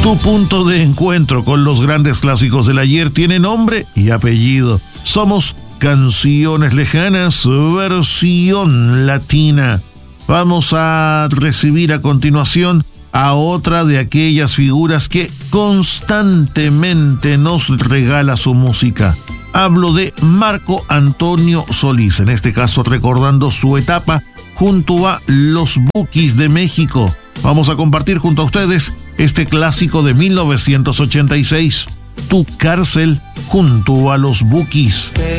Tu punto de encuentro con los grandes clásicos del ayer tiene nombre y apellido. Somos Canciones Lejanas, versión latina. Vamos a recibir a continuación a otra de aquellas figuras que constantemente nos regala su música. Hablo de Marco Antonio Solís, en este caso recordando su etapa junto a los Bukis de México. Vamos a compartir junto a ustedes este clásico de 1986, Tu cárcel junto a los Bukis.